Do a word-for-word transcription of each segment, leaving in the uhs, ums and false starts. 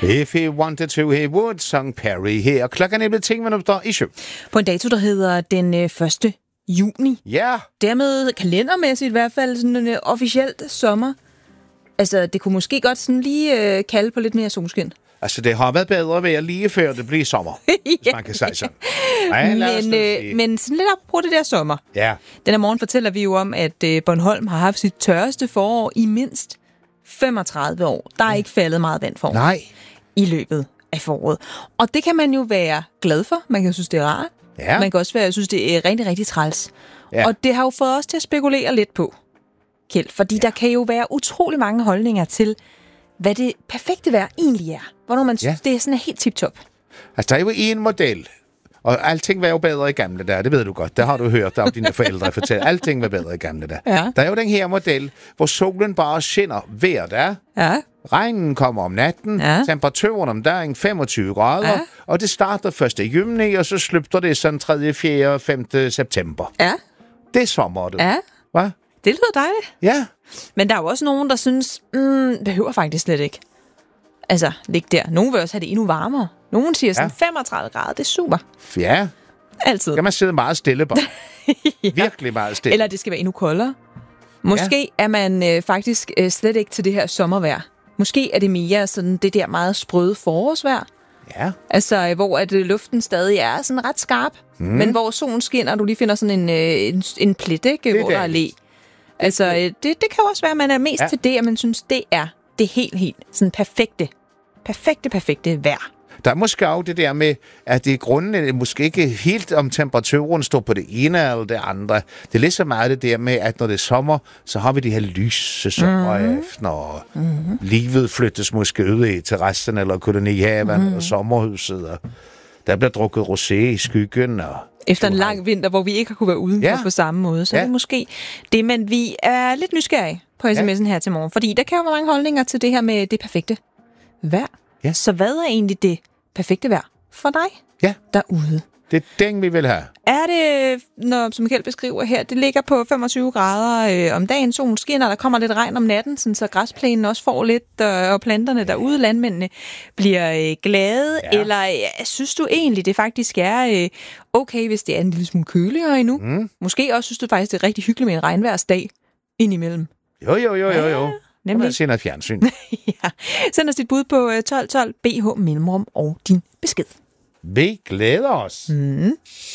If he wanted to, he would, sang Perry her. Klokken er blevet ting minutter i syv. På en dato, der hedder den øh, første juni. Ja. Dermed kalendermæssigt i hvert fald sådan en øh, officielt sommer. Altså, det kunne måske godt sådan lige øh, kalde på lidt mere solskin. Altså, det har været bedre vejr lige før det bliver sommer, ja. Hvis man kan sige sådan. Ja, men, øh, men sådan lidt apropos det der sommer. Ja. Denne morgen fortæller vi jo om, at øh, Bornholm har haft sit tørreste forår i mindst femogtredive år. Der er ja. ikke faldet meget vand for Nej. i løbet af foråret. Og det kan man jo være glad for. Man kan synes, det er rart. Ja. Man kan også være, synes, det er rigtig, rigtig træls. Ja. Og det har jo fået os til at spekulere lidt på, Kjeld. Fordi ja. der kan jo være utrolig mange holdninger til, hvad det perfekte vejr egentlig er. Hvornår man synes, ja. det er sådan helt tip-top. Altså, der er jo en model. Og alting var jo bedre i gamle dage, det ved du godt. Det har du hørt af dine forældre fortælle. Alting var bedre i gamle dage. Ja. Der er jo den her model, hvor solen bare skinner hver dag. Ja. Regnen kommer om natten. Ja. Temperaturen om dagen femogtyve grader. Ja. Og det starter første juni, og så slutter det sådan tredje, fjerde, femte september. Ja. Det er sommer, du. Ja. Hvad? Det lyder dejligt. Ja. Men der er jo også nogen, der synes, mm, behøver faktisk slet ikke. Altså, ligge der. Nogen vil også have det endnu varmere. Nogen siger sådan, ja. femogtredive grader, det er super. Ja. Altid. Kan man sidde meget stille bare. ja. Virkelig meget stille. Eller det skal være endnu koldere. Måske ja. er man øh, faktisk øh, slet ikke til det her sommervejr. Måske er det mere sådan det der meget sprøde forårsvejr. Ja. Altså, øh, hvor at, øh, luften stadig er sådan ret skarp. Mm. Men hvor solen skinner, og du lige finder sådan en, øh, en, en plet, ikke? Hvor der er læ. Altså, øh, det, det kan jo også være, at man er mest ja. til det, at man synes, det er det helt, helt sådan perfekte, perfekte, perfekte vejr. Der er måske også det der med, at det i grunden er måske ikke helt om temperaturen står på det ene eller det andre. Det er lige så meget det der med, at når det er sommer, så har vi de her lyse sommeraftener, og mm-hmm. livet flyttes måske ud i terrassen eller kolonihaven mm-hmm. eller sommerhuset, og der bliver drukket rosé i skyggen. Og efter en lang vinter, hvor vi ikke har kunne være udenfor ja. på samme måde, så ja. er det måske det, men vi er lidt nysgerrige på sms'en ja. her til morgen, fordi der kan jo være mange holdninger til det her med det perfekte vejr. Ja. Så hvad er egentlig det perfekte vejr for dig ja. derude? Det er den, vi vil have. Er det, når, som Kjeld beskriver her, det ligger på femogtyve grader øh, om dagen, solen skinner, der kommer lidt regn om natten, sådan, så græsplænen også får lidt, øh, og planterne derude, landmændene, bliver øh, glade, ja. eller øh, synes du egentlig, det faktisk er øh, okay, hvis det er en lille smule køligere endnu? Mm. Måske også synes du faktisk, det er rigtig hyggeligt med en regnværsdag indimellem? Jo, jo, jo, jo, jo. Ja. Nemlig. Og sender fjernsyn. ja. Send os dit bud på tolv tolv B H Mellemrum og din besked. Vi glæder os. Mm.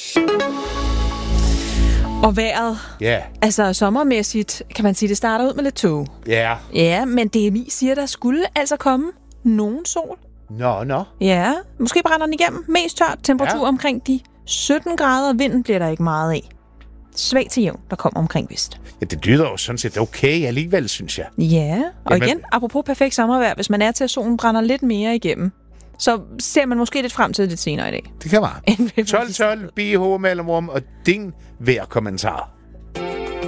Og vejret, yeah. altså sommermæssigt, kan man sige, det starter ud med lidt tåge. Ja. Yeah. Ja, men D M I siger, der skulle altså komme nogen sol. Nå, nå. Ja, måske brænder den igennem. Mest tørt, temperatur ja. omkring de sytten grader. Vinden bliver der ikke meget af. Svag til jævn, der kommer omkring vest. Ja, det lyder jo sådan set okay alligevel, synes jeg. Ja, og Jamen. igen, apropos perfekt sommervejr, hvis man er til, at solen brænder lidt mere igennem, så ser man måske lidt frem til lidt senere i dag. Det kan være. tolv tolv, B H Mellemrum og din vejrkommentar.